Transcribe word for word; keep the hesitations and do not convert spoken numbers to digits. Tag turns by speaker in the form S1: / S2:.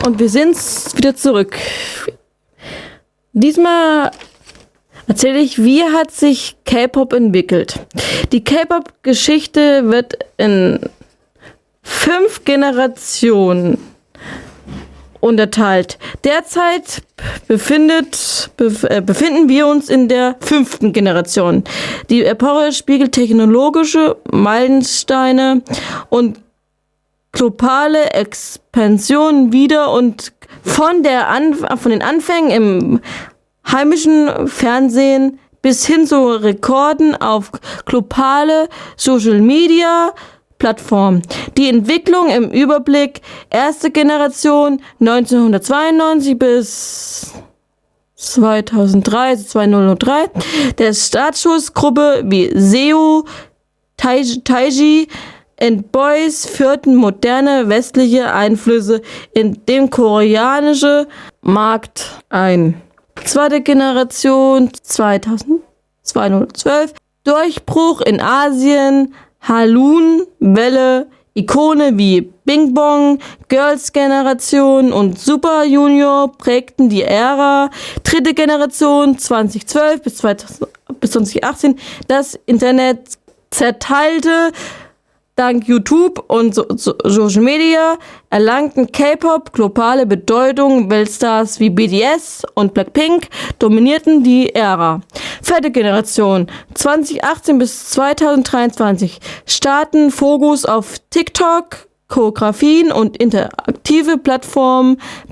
S1: Und wir sind wieder zurück. Diesmal erzähle ich, wie hat sich K-Pop entwickelt. Die K-Pop-Geschichte wird in fünf Generationen unterteilt. Derzeit befindet, bef, äh, befinden wir uns in der fünften Generation. Die Epoche spiegelt technologische Meilensteine und globale Expansion wider und von, der Anf- von den Anfängen im heimischen Fernsehen bis hin zu Rekorden auf globale Social Media Plattformen. Die Entwicklung im Überblick: erste Generation neunzehnhundertzweiundneunzig bis zweitausenddrei, also zweitausenddrei, der Startschussgruppe wie Seo, Taiji and Boys führten moderne westliche Einflüsse in den koreanischen Markt ein. Zweite Generation zweitausendzwölf, Durchbruch in Asien, Hallyu, Welle, Ikone wie Bing Bong, Girls Generation und Super Junior prägten die Ära. Dritte Generation zweitausendzwölf bis zweitausendachtzehn, das Internet zerteilte. Dank YouTube und so- so- Social Media erlangten K-Pop globale Bedeutung. Weltstars wie B T S und Blackpink dominierten die Ära. Vierte Generation zweitausendachtzehn bis zweitausenddreiundzwanzig starten Fokus auf TikTok, Choreografien und interaktive Plattformen